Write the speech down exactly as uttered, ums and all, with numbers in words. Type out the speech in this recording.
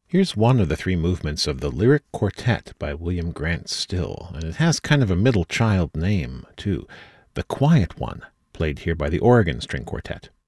Here's one of the three movements of the Lyric Quartet by William Grant Still, and it has kind of a middle child name, too. The Quiet One, played here by the Oregon String Quartet.